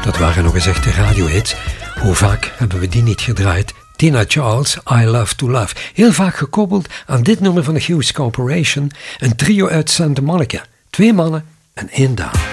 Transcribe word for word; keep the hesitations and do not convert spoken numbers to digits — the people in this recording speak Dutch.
Dat waren nog eens echte radiohits. Hoe vaak hebben we die niet gedraaid? Tina Charles, I Love to Love. Heel vaak gekoppeld aan dit nummer van de Hughes Corporation. Een trio uit Santa Monica. Twee mannen en één dame.